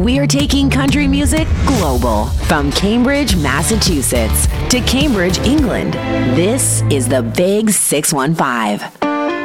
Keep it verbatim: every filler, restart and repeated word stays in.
We're taking country music global. From Cambridge, Massachusetts to Cambridge, England. This is the Big six one five.